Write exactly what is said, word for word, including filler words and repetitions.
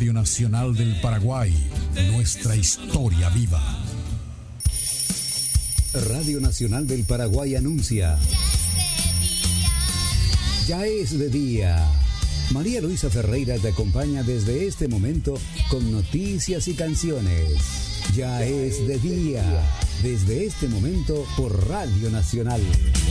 Radio Nacional del Paraguay, nuestra historia viva. Radio Nacional del Paraguay anuncia: ya es de día. María Luisa Ferreira te acompaña desde este momento con noticias y canciones. Ya es de día, desde este momento por Radio Nacional.